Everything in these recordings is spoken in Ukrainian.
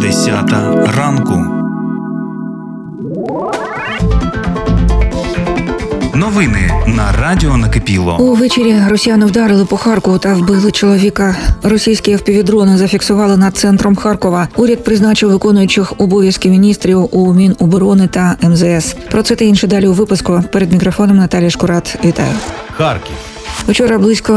10 ранку. Новини на радіо Накипіло. Увечері росіяни вдарили по Харкову та вбили чоловіка. Російські FPV-дрони зафіксували над центром Харкова. Уряд призначив виконуючих обов'язки міністрів у Міноборони та МЗС. Про це та інше далі у випуску. Перед мікрофоном Наталія Шкурат. Вітаю. Харків. Вчора близько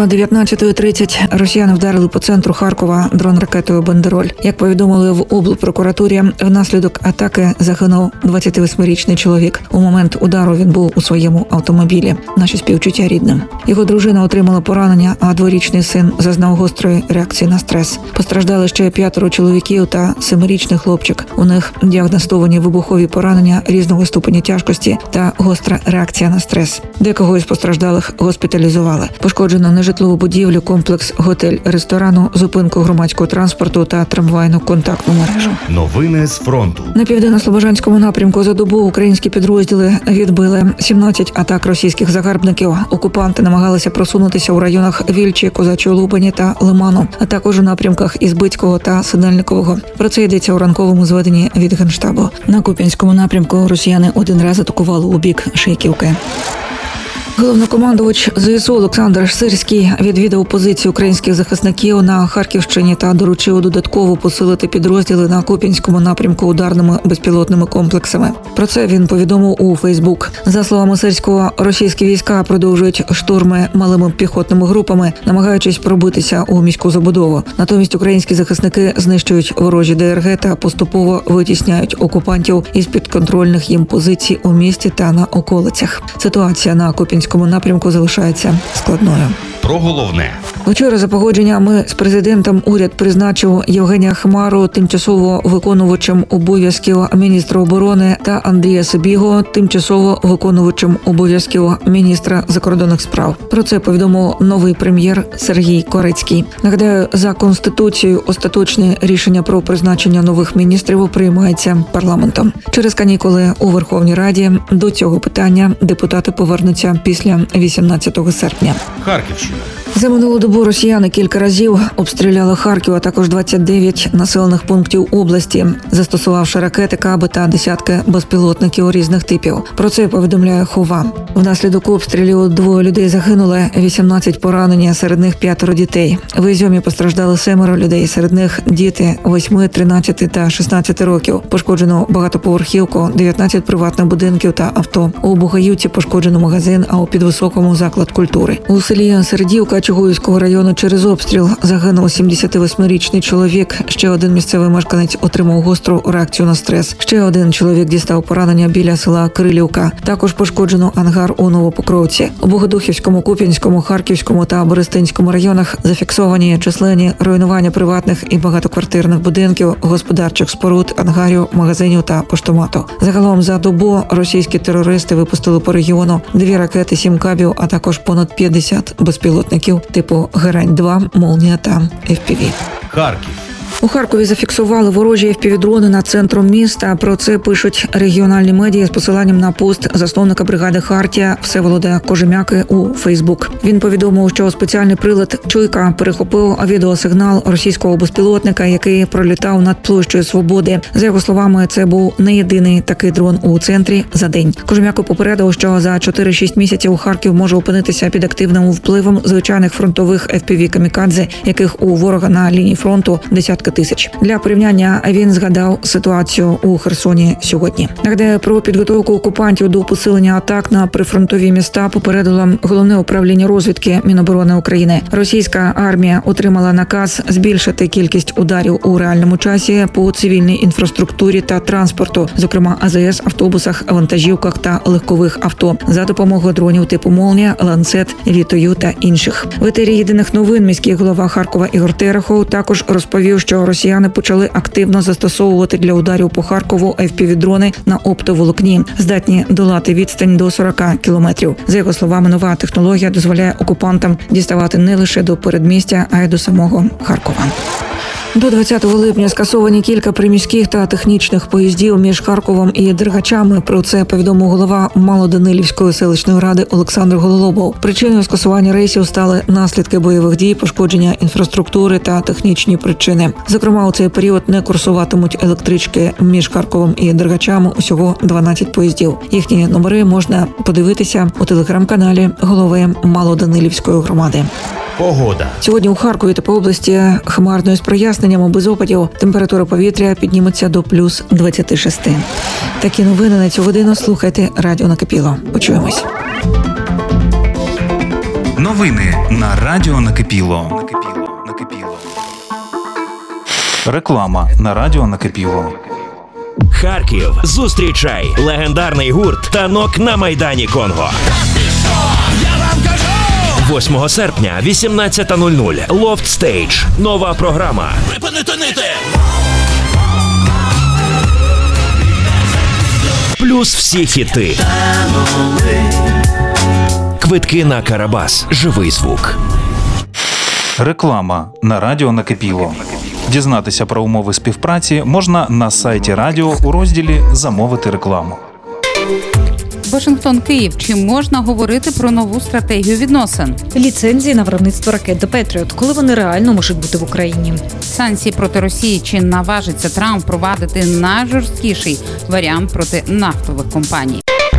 19:30 росіяни вдарили по центру Харкова дрон-ракетою «Бандероль». Як повідомили в облпрокуратурі, внаслідок атаки загинув 28-річний чоловік. У момент удару він був у своєму автомобілі. Наші співчуття рідним. Його дружина отримала поранення, а 2-річний син зазнав гострої реакції на стрес. Постраждали ще 5 чоловіків та 7-річний хлопчик. У них діагностовані вибухові поранення різного ступеня тяжкості та гостра реакція на стрес. Декого із постраждалих госпіталізували. Пошкоджено нежитлову будівлю, комплекс готель-ресторану, зупинку громадського транспорту та трамвайну контактну мережу. Новини з фронту. На південно-слобожанському напрямку за добу українські підрозділи відбили 17 атак російських загарбників. Окупанти намагалися просунутися у районах Вільчі, Козачої Лубані та Лиману, а також у напрямках Ізбицького та Синельникового. Про це йдеться у ранковому зведенні від Генштабу. На Куп'янському напрямку росіяни один раз атакували у бік Шийківки. Головнокомандувач ЗСУ Олександр Сирський відвідав позиції українських захисників на Харківщині та доручив додатково посилити підрозділи на Куп'янському напрямку ударними безпілотними комплексами. Про це він повідомив у Фейсбук. За словами Сирського, російські війська продовжують штурми малими піхотними групами, намагаючись пробитися у міську забудову. Натомість українські захисники знищують ворожі ДРГ та поступово витісняють окупантів із підконтрольних їм позицій у місті та на околицях. Ситуація на Куп'янському напрямку залишається складною. Про головне. Вчора за погодженнями з президентом уряд призначив Євгенія Хмару тимчасово виконувачем обов'язків міністра оборони та Андрія Сибігу тимчасово виконувачем обов'язків міністра закордонних справ. Про це повідомив новий прем'єр Сергій Корецький. Нагадаю, за Конституцією остаточне рішення про призначення нових міністрів приймається парламентом. Через канікули у Верховній Раді до цього питання депутати повернуться після 18 серпня. Харківщина. За минулу добу росіяни кілька разів обстріляли Харків, а також 29 населених пунктів області, застосувавши ракети, каби та десятки безпілотників різних типів. Про це повідомляє Хова. Внаслідок обстрілів 2 людей загинули, 18 поранені, серед них 5 дітей. В Ізюмі постраждали 7 людей, серед них діти 8, 13 та 16 років. Пошкоджено багатоповерхівку, 19 приватних будинків та авто. У Бугаївці пошкоджено магазин, а у Підвисокому – заклад культури. У селі Середівка Чугуївського району через обстріл загинув 78-річний чоловік. Ще один місцевий мешканець отримав гостру реакцію на стрес. Ще один чоловік дістав поранення біля села Крилівка. Також пошкоджено ангар у Новопокровці. У Богодухівському, Куп'янському, Харківському та Берестинському районах зафіксовані численні руйнування приватних і багатоквартирних будинків, господарчих споруд, ангарів, магазинів та поштомату. Загалом за добу російські терористи випустили по регіону 2 ракети, 7 кабів, а також понад 50 безпілотників типу «Герань-2», «Молнія» та FPV. Харків. У Харкові зафіксували ворожі FPV-дрони над центром міста. Про це пишуть регіональні медіа з посиланням на пост засновника бригади «Хартія» Всеволода Кожем'яки у Фейсбук. Він повідомив, що спеціальний прилад «Чуйка» перехопив відеосигнал російського безпілотника, який пролітав над площею Свободи. За його словами, це був не єдиний такий дрон у центрі за день. Кожем'яко попередив, що за 4-6 місяців Харків може опинитися під активним впливом звичайних фронтових FPV-камікадзе, яких у ворога на лінії фронту десятки тисяч. Для порівняння він згадав ситуацію у Херсоні сьогодні. Нагадаю, про підготовку окупантів до посилення атак на прифронтові міста попередило Головне управління розвідки Міноборони України. Російська армія отримала наказ збільшити кількість ударів у реальному часі по цивільній інфраструктурі та транспорту, зокрема АЗС, автобусах, вантажівках та легкових авто, за допомогою дронів типу «Молнія», «Ланцет», «Вітою» та інших. В етері єдиних новин міський голова Харкова Ігор Терехов також розповів, що росіяни почали активно застосовувати для ударів по Харкову FPV-дрони на оптоволокні, здатні долати відстань до 40 кілометрів. За його словами, нова технологія дозволяє окупантам діставати не лише до передмістя, а й до самого Харкова. До 20 липня скасовані кілька приміських та технічних поїздів між Харковом і Дергачами. Про це повідомив голова Малоданилівської селищної ради Олександр Гололобов. Причиною скасування рейсів стали наслідки бойових дій, пошкодження інфраструктури та технічні причини. Зокрема, у цей період не курсуватимуть електрички між Харковом і Дергачами. Усього 12 поїздів. Їхні номери можна подивитися у телеграм-каналі голови Малоданилівської громади. Погода. Сьогодні у Харкові та по області хмарно з проясненнями, без опадів. Температура повітря підніметься до плюс 26. Такі новини на цю годину слухайте Радіо Накипіло. Почуємось. Новини на Радіо Накипіло. Реклама на Радіо Накипіло. Харків. Зустрічай легендарний гурт «Танок» на Майдані Конго. 8 серпня, 18:00. Loft Stage. Нова програма. Припинити нити! Плюс всі хіти. Квитки на Карабас. Живий звук. Реклама на Радіо Накипіло. Дізнатися про умови співпраці можна на сайті радіо у розділі «Замовити рекламу». Вашингтон, Київ. Чи можна говорити про нову стратегію відносин? Ліцензії на виробництво ракет до Петріот. Коли вони реально можуть бути в Україні? Санкції проти Росії. Чи наважиться Трамп впровадити найжорсткіший варіант проти нафтових компаній?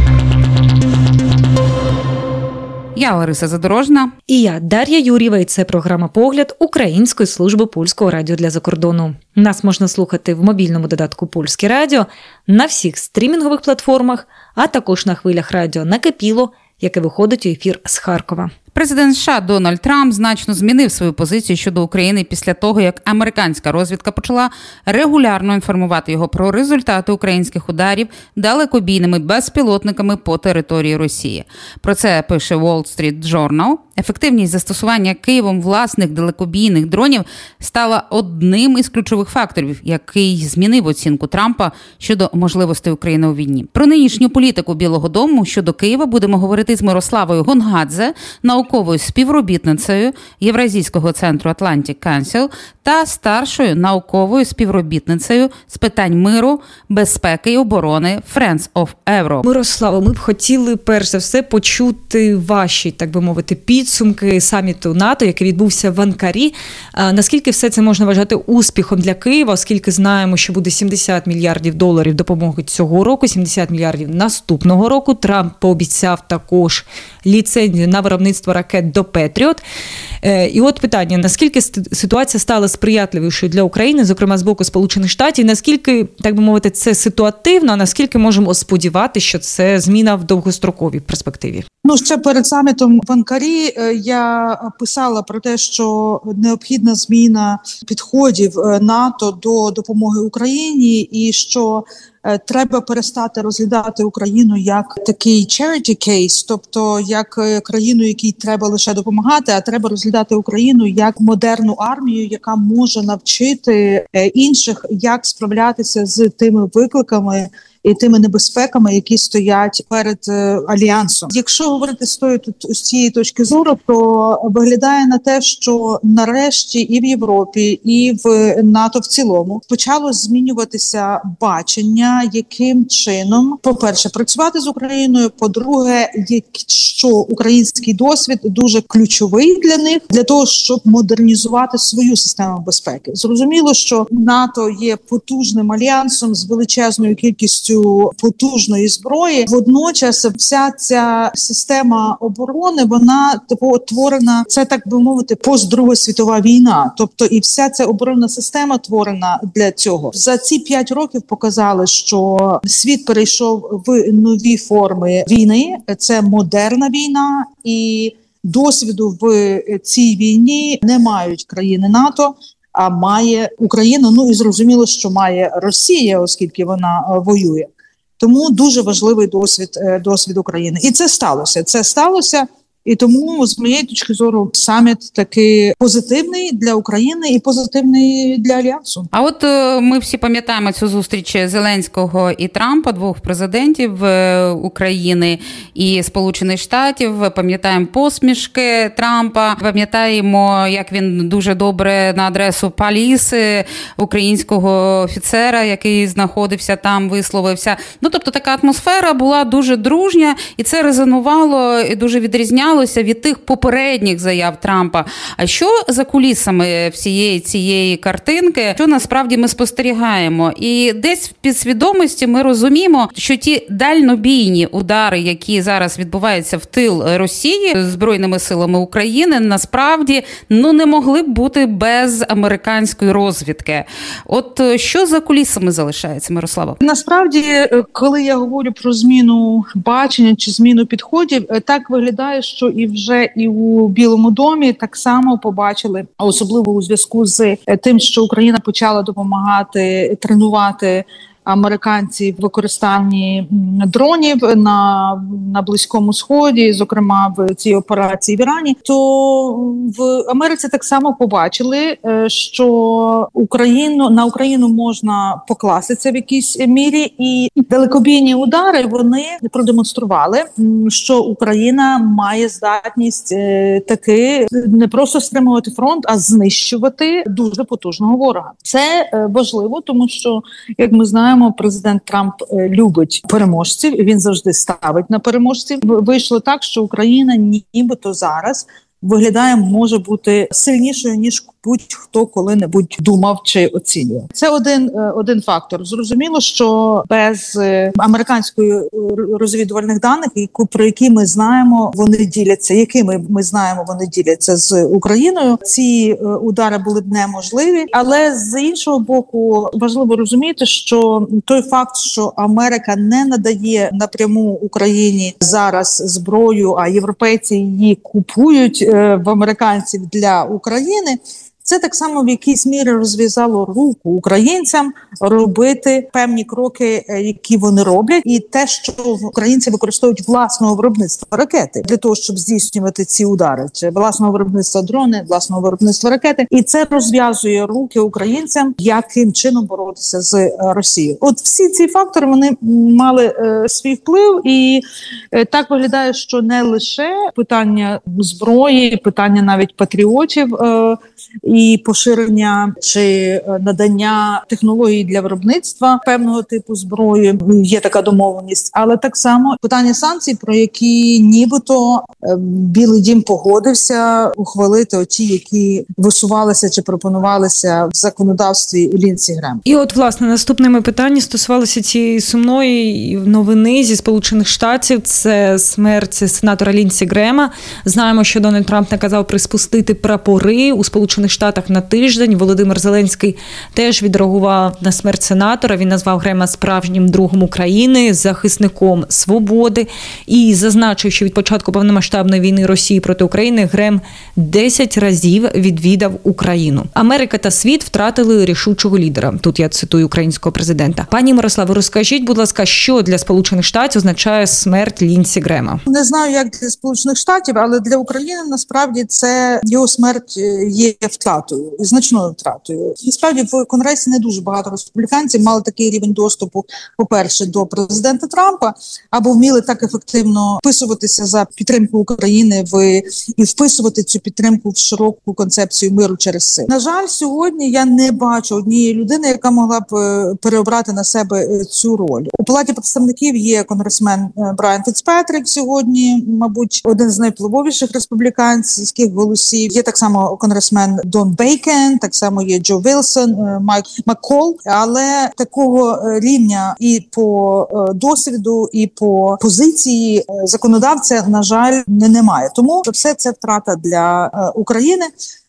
Я Лариса Задорожна. І я Дар'я Юрєва, і це програма «Погляд» Української служби Польського радіо для закордону. Нас можна слухати в мобільному додатку «Польське радіо», на всіх стрімінгових платформах, а також на хвилях радіо Накипіло, яке виходить у ефір з Харкова. Президент США Дональд Трамп значно змінив свою позицію щодо України після того, як американська розвідка почала регулярно інформувати його про результати українських ударів далекобійними безпілотниками по території Росії. Про це пише Wall Street Journal. Ефективність застосування Києвом власних далекобійних дронів стала одним із ключових факторів, який змінив оцінку Трампа щодо можливостей України у війні. Про нинішню політику Білого Дому щодо Києва будемо говорити з Мирославою Гонгадзе, науковою співробітницею Євразійського центру Atlantic Council та старшою науковою співробітницею з питань миру, безпеки і оборони Friends of Europe. Мирославо, ми б хотіли перш за все почути ваші, так би мовити, підсумки саміту НАТО, який відбувся в Анкарі. Наскільки все це можна вважати успіхом для Києва, оскільки знаємо, що буде $70 мільярдів допомоги цього року, 70 мільярдів наступного року. Трамп пообіцяв також ліцензію на виробництво ракет до Петріот. І от питання, наскільки ситуація стала сприятливішою для України, зокрема з боку Сполучених Штатів, наскільки, так би мовити, це ситуативно, а наскільки можемо сподіватися, що це зміна в довгостроковій перспективі? Ще перед самітом в Анкарі я писала про те, що необхідна зміна підходів НАТО до допомоги Україні і що треба перестати розглядати Україну як такий charity case, тобто як країну, якій треба лише допомагати, а треба розглядати Україну як модерну армію, яка може навчити інших, як справлятися з тими викликами і тими небезпеками, які стоять перед альянсом. Якщо говорити з цієї точки зору, то виглядає на те, що нарешті і в Європі, і в НАТО в цілому почало змінюватися бачення, яким чином, по-перше, працювати з Україною, по-друге, що український досвід дуже ключовий для них, для того, щоб модернізувати свою систему безпеки. Зрозуміло, що НАТО є потужним альянсом з величезною кількістю потужної зброї. Водночас вся ця система оборони, вона творена, це, так би мовити, постдруга світова війна. Тобто і вся ця оборонна система творена для цього. За ці 5 років показали, що світ перейшов в нові форми війни. Це модерна війна, і досвіду в цій війні не мають країни НАТО, а має Україна. І зрозуміло, що має Росія, оскільки вона воює. Тому дуже важливий досвід України. І це сталося. Це сталося І тому, з моєї точки зору, саміт таки позитивний для України і позитивний для Альянсу. А от ми всі пам'ятаємо цю зустріч Зеленського і Трампа, двох президентів України і Сполучених Штатів. Пам'ятаємо посмішки Трампа, пам'ятаємо, як він дуже добре на адресу Паліси, українського офіцера, який знаходився там, висловився. Ну, тобто така атмосфера була дуже дружня, і це резонувало і дуже відрізнялося від тих попередніх заяв Трампа. А що за кулісами всієї цієї картинки, що насправді ми спостерігаємо? І десь в підсвідомості ми розуміємо, що ті дальнобійні удари, які зараз відбуваються в тил Росії Збройними силами України, насправді не могли б бути без американської розвідки. От що за кулісами залишається, Мирослава? Насправді, коли я говорю про зміну бачення чи зміну підходів, так виглядає, що і у Білому домі так само побачили, особливо у зв'язку з тим, що Україна почала допомагати тренувати американці в використанні дронів на Близькому Сході, зокрема в цій операції в Ірані, то в Америці так само побачили, що на Україну можна покластися в якійсь мірі, і далекобійні удари вони продемонстрували, що Україна має здатність таки не просто стримувати фронт, а знищувати дуже потужного ворога. Це важливо, тому що, як ми знаємо, президент Трамп любить переможців, він завжди ставить на переможців. Вийшло так, що Україна нібито зараз виглядає, може бути сильнішою, ніж будь-хто коли-небудь думав чи оцінював. Це один фактор. Зрозуміло, що без американської розвідувальних даних, про які ми знаємо, вони діляться, якими ми знаємо, вони діляться з Україною, ці удари були б неможливі. Але з іншого боку, важливо розуміти, що той факт, що Америка не надає напряму Україні зараз зброю, а європейці її купують в американців для України, це так само в якійсь мірі розв'язало руку українцям робити певні кроки, які вони роблять, і те, що українці використовують власного виробництва ракети для того, щоб здійснювати ці удари, чи власного виробництва дрони, власного виробництва ракети, і це розв'язує руки українцям, яким чином боротися з Росією. От всі ці фактори вони мали свій вплив, і так виглядає, що не лише питання зброї, питання навіть патріотів і поширення чи надання технологій для виробництва певного типу зброї, є така домовленість, але так само питання санкцій, про які нібито Білий дім погодився ухвалити оті, які висувалися чи пропонувалися в законодавстві Лінсі Грем. І от, власне, наступними питання стосувалися цієї сумної новини зі Сполучених Штатів. Це смерть сенатора Лінсі Грема. Знаємо, що Дональд Трамп наказав приспустити прапори у Сполучених Штатах на тиждень. Володимир Зеленський теж відреагував на смерть сенатора. Він назвав Грема справжнім другом України, захисником свободи і зазначив, що від початку повномасштабної війни Росії проти України Грем 10 разів відвідав Україну. Америка та світ втратили рішучого лідера. Тут я цитую українського президента. Пані Мирославо, розкажіть, будь ласка, що для Сполучених Штатів означає смерть Лінсі Грема? Не знаю, як для Сполучених Штатів, але для України насправді це його смерть є втратою, значною втратою. Насправді в Конгресі не дуже багато республіканців мали такий рівень доступу, по-перше, до президента Трампа, або вміли так ефективно вписуватися за підтримку України і вписувати цю підтримку в широку концепцію миру через силу. На жаль, сьогодні я не бачу однієї людини, яка могла б переобрати на себе цю роль. У Палаті представників є конгресмен Брайан Фіцпатрік сьогодні, мабуть, один з найвпливовіших республіканських голосів. Є так само конгресмен Дон Бейкен, так само є Джо Вілсон, Майк Маккол, але такого рівня і по досвіду, і по позиції законодавця, на жаль, немає. Тому все це втрата для України.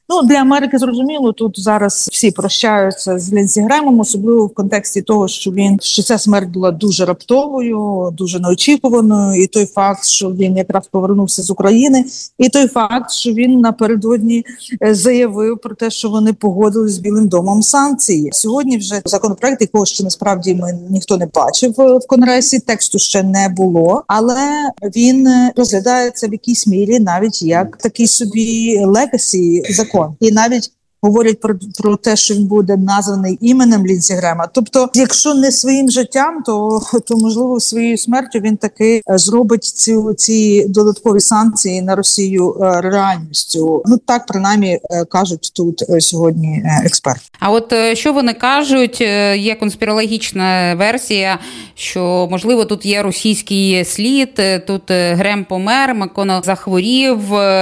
Ну, для Америки зрозуміло, тут зараз всі прощаються з Ліндсі Гремом, особливо в контексті того, що ця смерть була дуже раптовою, дуже неочікуваною, і той факт, що він якраз повернувся з України, і той факт, що він напередодні заявив про те, що вони погодили з Білим домом санкції. Сьогодні вже законопроект, якого ще насправді ніхто не бачив в Конгресі, тексту ще не було, але він розглядається в якійсь мірі навіть як такий собі легасі закон. І навіть говорять про те, що він буде названий іменем Ліндсі Грема. Тобто, якщо не своїм життям, то можливо своєю смертю він таки зробить ці додаткові санкції на Росію реальністю. Ну так принаймні кажуть тут сьогодні експерти. А от що вони кажуть? Є конспірологічна версія, що можливо тут є російський слід, тут Грем помер, МакКоннелл захворів.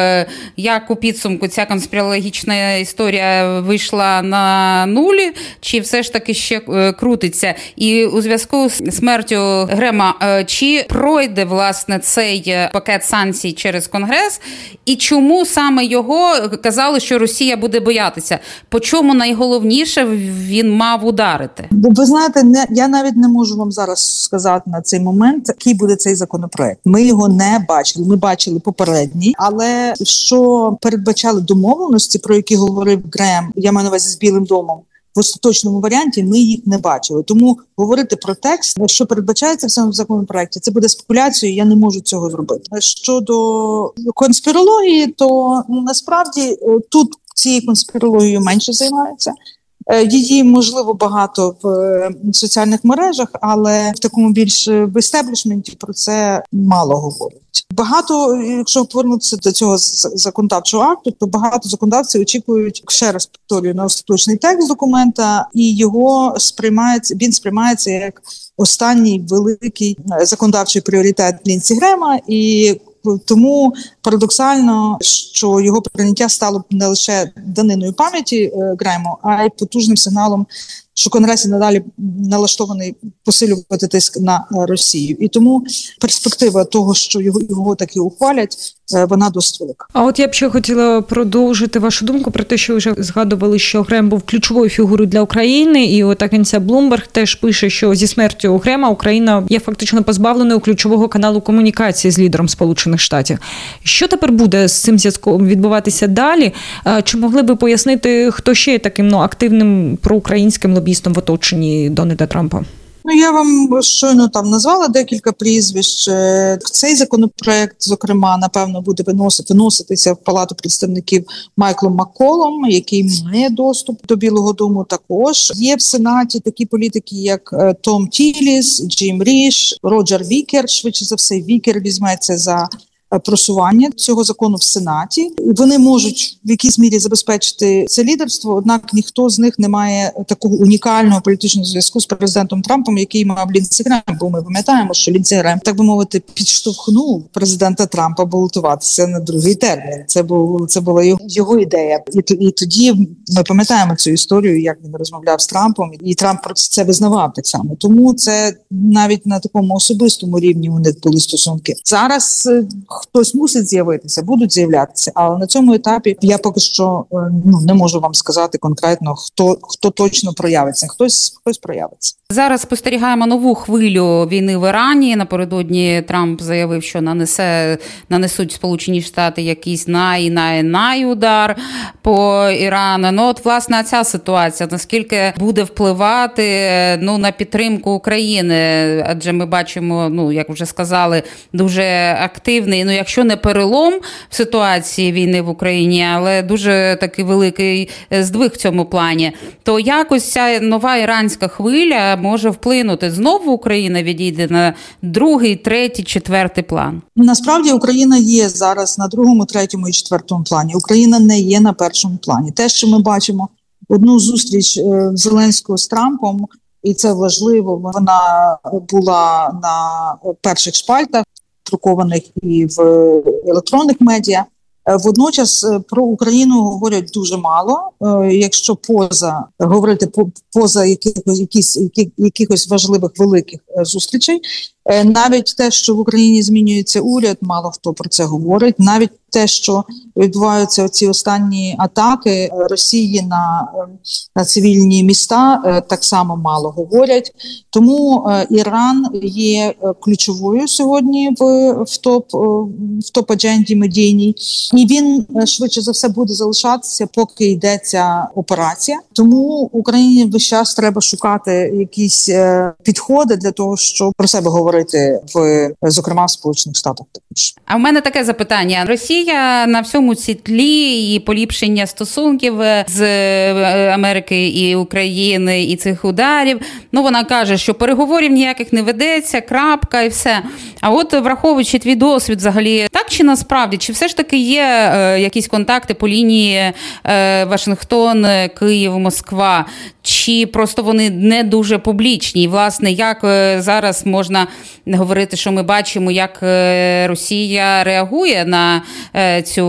Як у підсумку ця конспірологічна історія вийшла на нулі, чи все ж таки ще крутиться? І у зв'язку з смертю Грема, чи пройде, власне, цей пакет санкцій через Конгрес? І чому саме його казали, що Росія буде боятися? По чому найголовніше він мав ударити? Ви знаєте, я навіть не можу вам зараз сказати на цей момент, який буде цей законопроект. Ми його не бачили. Ми бачили попередній, але що передбачали домовленості, про які говорив Грем, я маю на увазі з Білим домом, в остаточному варіанті ми їх не бачили. Тому говорити про текст, що передбачається в цьому законопроекті, це буде спекуляцією, я не можу цього зробити. Щодо конспірології, то насправді тут цією конспірологією менше займаються. Її, можливо, багато в соціальних мережах, але в такому більш в естеблішменті про це мало говорять. Багато, якщо повернутися до цього законодавчого акту, то багато законодавців очікують, ще раз повторюю, на остаточний текст документа, і він сприймається як останній великий законодавчий пріоритет Ліндсі Грема, і тому парадоксально, що його прийняття стало не лише даниною пам'яті Грему, а й потужним сигналом, що Конгрес надалі налаштований посилювати тиск на Росію. І тому перспектива того, що його таки ухвалять, вона досить велика. А от я б ще хотіла продовжити вашу думку про те, що ви вже згадували, що Грем був ключовою фігурою для України, і от агенція Bloomberg теж пише, що зі смертю Грема Україна є фактично позбавленою ключового каналу комунікації з лідером Сполучених Штатів. Що тепер буде з цим зв'язком відбуватися далі? Чи могли би пояснити, хто ще є таким активним проукраїнським лобістом в оточенні Дональда Трампа? Ну, я вам щойно там назвала декілька прізвищ. Цей законопроект, зокрема, напевно, буде виноситися в Палату представників Майклом МакКолом, який має доступ до Білого дому також. Є в Сенаті такі політики, як Том Тіліс, Джим Ріш, Роджер Вікер. Швидше за все, Вікер візьметься за просування цього закону в Сенаті. Вони можуть в якійсь мірі забезпечити це лідерство, однак ніхто з них не має такого унікального політичного зв'язку з президентом Трампом, який мав Ліндсі Грем, бо ми пам'ятаємо, що Ліндсі Грем, так би мовити, підштовхнув президента Трампа балотуватися на другий термін. Це була його ідея. І тоді ми пам'ятаємо цю історію, як він розмовляв з Трампом, і Трамп про це визнавав так само. Тому це навіть на такому особистому рівні у них були стосунки. Зараз хтось мусить з'явитися, будуть з'являтися, але на цьому етапі я поки що не можу вам сказати конкретно, хто точно проявиться. Хтось проявиться. Зараз спостерігаємо нову хвилю війни в Ірані. Напередодні Трамп заявив, що нанесуть Сполучені Штати якийсь удар по Ірану. Ну от, власне, ця ситуація, наскільки буде впливати на підтримку України, адже ми бачимо, як вже сказали, дуже активний, якщо не перелом в ситуації війни в Україні, але дуже такий великий здвиг в цьому плані, то якось ця нова іранська хвиля може вплинути. Знову Україна відійде на другий, третій, четвертий план? Насправді Україна є зараз на другому, третьому і четвертому плані. Україна не є на першому плані. Те, що ми бачимо одну зустріч Зеленського з Трампом, і це важливо, вона була на перших шпальтах, друкованих і в електронних медіа. Водночас про Україну говорять дуже мало, якщо говорити поза якихось важливих великих зустрічей. Навіть те, що в Україні змінюється уряд, мало хто про це говорить. Навіть те, що відбуваються ці останні атаки Росії на цивільні міста, так само мало говорять. Тому Іран є ключовою сьогодні в топ-адженді медійній. І він швидше за все буде залишатися, поки йде ця операція. Тому Україні весь час треба шукати якісь підходи для того, щоб про себе говорити зокрема в Сполучених Штатах. А в мене таке запитання. Росія на всьому ці тлі і поліпшення стосунків з Америки і України, і цих ударів, вона каже, що переговорів ніяких не ведеться, крапка і все. А от враховуючи твій досвід взагалі, так чи насправді, чи все ж таки є якісь контакти по лінії Вашингтон, Київ, Москва, чи просто вони не дуже публічні? І, власне, як зараз можна говорити, що ми бачимо, як Росія реагує на цю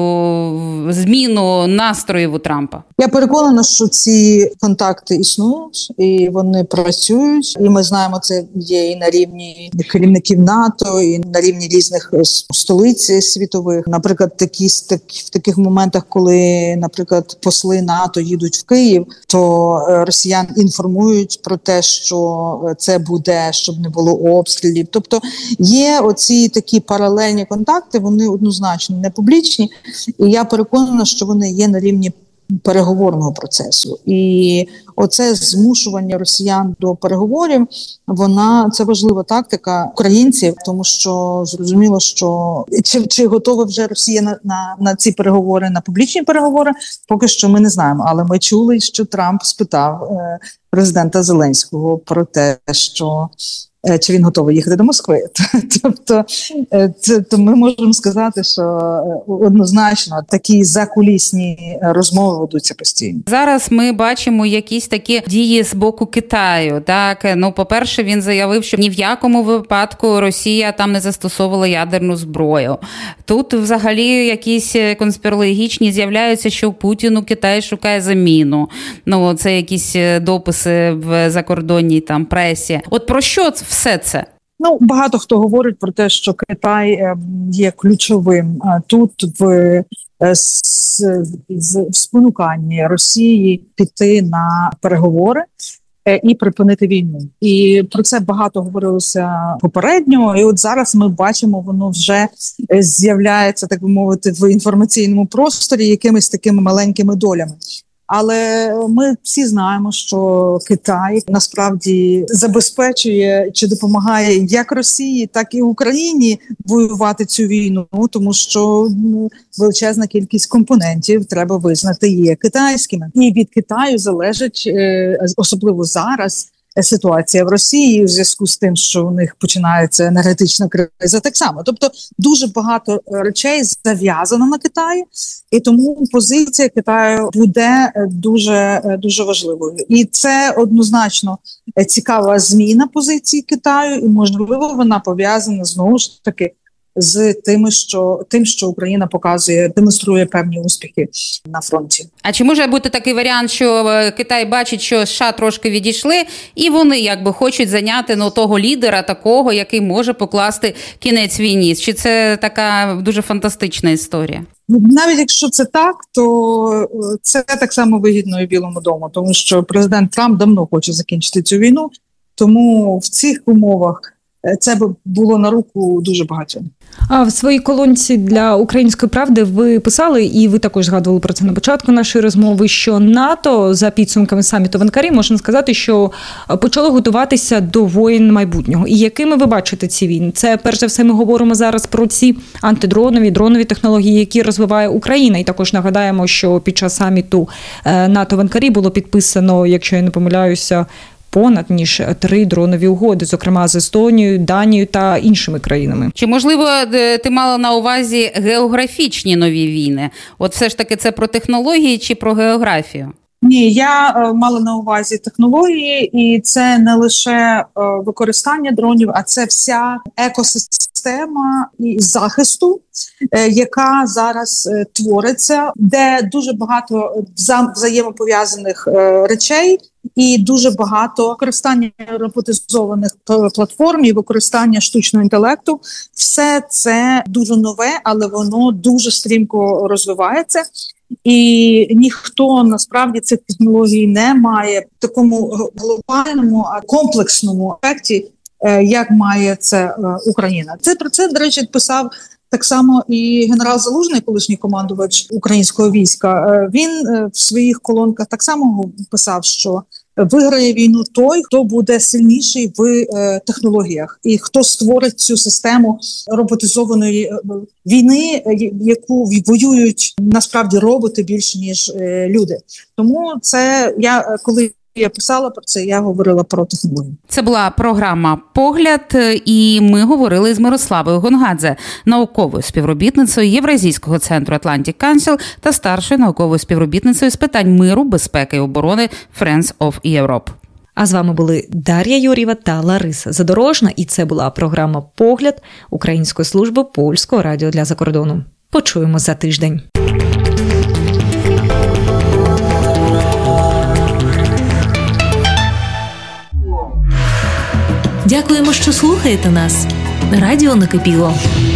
зміну настроїв у Трампа? Я переконана, що ці контакти існують, і вони працюють. І ми знаємо, це є і на рівні керівників НАТО, і на рівні різних столиць світових. Наприклад, в таких моментах, коли, наприклад, посли НАТО їдуть в Київ, то росіян інформують про те, що це буде, щоб не було обстрілів. Тобто є оці такі паралельні контакти, вони однозначно не публічні, і я переконана, що вони є на рівні переговорного процесу. І оце змушування росіян до переговорів, це важлива тактика українців, тому що зрозуміло, що чи готова вже Росія на ці переговори, на публічні переговори, поки що ми не знаємо. Але ми чули, що Трамп спитав президента Зеленського про те, що чи він готовий їхати до Москви. Тобто ми можемо сказати, що однозначно такі закулісні розмови ведуться постійно. Зараз ми бачимо якісь такі дії з боку Китаю. Так, по-перше, він заявив, що ні в якому випадку Росія там не застосовувала ядерну зброю. Тут взагалі якісь конспірологічні з'являються, що Путіну Китай шукає заміну. Це якісь дописи в закордонній там пресі. От про що все це? Багато хто говорить про те, що Китай є ключовим тут в спонуканні Росії піти на переговори і припинити війну. І про це багато говорилося попередньо. І от зараз ми бачимо, воно вже з'являється, так би мовити, в інформаційному просторі якимись такими маленькими долями. Але ми всі знаємо, що Китай насправді забезпечує чи допомагає як Росії, так і Україні воювати цю війну, тому що величезна кількість компонентів, треба визнати, є китайськими. І від Китаю залежить, особливо зараз, ситуація в Росії у зв'язку з тим, що у них починається енергетична криза так само. Тобто дуже багато речей зав'язано на Китаї, і тому позиція Китаю буде дуже, дуже важливою. І це однозначно цікава зміна позиції Китаю, і можливо вона пов'язана знову ж таки з тим, що Україна демонструє певні успіхи на фронті. А чи може бути такий варіант, що Китай бачить, що США трошки відійшли, і вони хочуть зайняти того лідера такого, який може покласти кінець війні? Чи це така дуже фантастична історія? Навіть якщо це так, то це так само вигідно і Білому дому, тому що президент Трамп давно хоче закінчити цю війну, тому в цих умовах це б було на руку дуже багатьом. А в своїй колонці для «Української правди» ви писали, і ви також згадували про це на початку нашої розмови, що НАТО за підсумками саміту в Анкарі, можна сказати, що почало готуватися до воєн майбутнього. І якими ви бачите ці війни? Це, перш за все, ми говоримо зараз про ці дронові технології, які розвиває Україна. І також нагадаємо, що під час саміту НАТО в Анкарі було підписано, якщо я не помиляюся, понад ніж 3 дронові угоди, зокрема з Естонією, Данією та іншими країнами. Чи, можливо, ти мала на увазі географічні нові війни? От все ж таки це про технології чи про географію? Ні, я мала на увазі технології, і це не лише використання дронів, а це вся екосистема і захисту, яка зараз твориться, де дуже багато взаємопов'язаних речей, і дуже багато використання роботизованих платформ і використання штучного інтелекту. Все це дуже нове, але воно дуже стрімко розвивається. І ніхто насправді цих технологій не має в такому глобальному, а комплексному ефекті, як має це Україна. Про це, до речі, писав так само і генерал Залужний, колишній командувач українського війська. Він в своїх колонках так само писав, що виграє війну той, хто буде сильніший в технологіях, і хто створить цю систему роботизованої війни, яку воюють насправді роботи більше ніж люди. Тому це коли я писала про це, я говорила про технології. Це була програма «Погляд», і ми говорили з Мирославою Гонгадзе, науковою співробітницею Євразійського центру Atlantic Council та старшою науковою співробітницею з питань миру, безпеки і оборони Friends of Europe. А з вами були Дар'я Юр'єва та Лариса Задорожна, і це була програма «Погляд» Української служби Польського радіо для закордону. Почуємо за тиждень. Дякуємо, що слухаєте нас. Радіо накипіло.